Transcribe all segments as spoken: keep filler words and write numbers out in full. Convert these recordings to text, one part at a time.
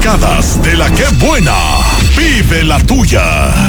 dedicadas de la que buena. Vive la tuya.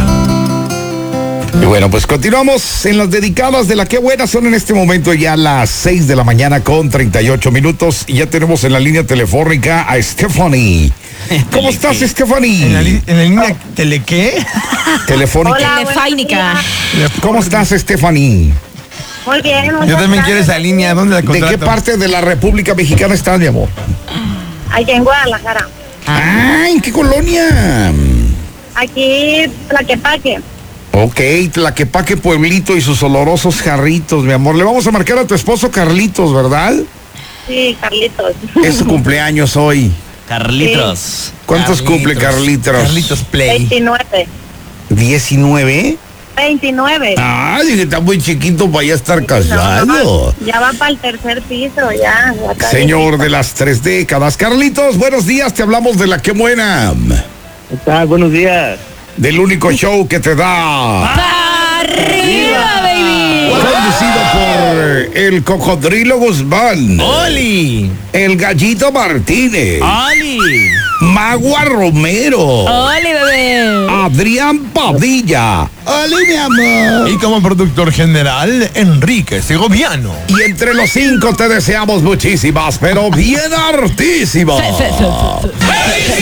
Y bueno, pues continuamos en las dedicadas de la que buena. Son en este momento ya las seis de la mañana con treinta y ocho minutos. Y ya tenemos en la línea telefónica a Stephanie. ¿Cómo estás, Stephanie? ¿En la, li- en la línea tele qué? Telefónica. Hola, Telefónica. ¿Cómo estás, Stephanie? muy bien. Yo muchas también quiero gracias. esa línea. ¿Dónde la ¿De contrato? qué parte de la República Mexicana estás, mi amor? Aquí en Guadalajara. Ah, ¿en qué colonia? Aquí, Tlaquepaque. Ok, Tlaquepaque, Pueblito y sus olorosos jarritos, mi amor. Le vamos a marcar a tu esposo Carlitos, ¿verdad? Sí, Carlitos. Es su cumpleaños hoy. Carlitos. ¿Cuántos cumple Carlitos? Carlitos Play. veintinueve. ¿diecinueve? veintinueve. Ay, está muy chiquito para ya estar casado. No, no, ya va para el tercer piso, ya. ya casi. Señor de las tres décadas. Carlitos, buenos días, te hablamos de La Que Buena. ¿Qué tal? Buenos días. Del único show que te da. ¡Arriba, baby! Conducido por el Cocodrilo Guzmán, ¡Oli! el Gallito Martínez, ¡Oli! Magua Romero, ¡Oli, bebé! Adrián Padilla. ¡Oli, mi amor! Y como productor general, Enrique Segoviano. Y entre los cinco te deseamos muchísimas, pero bien hartísimas. Fe, fe, fe, fe, fe.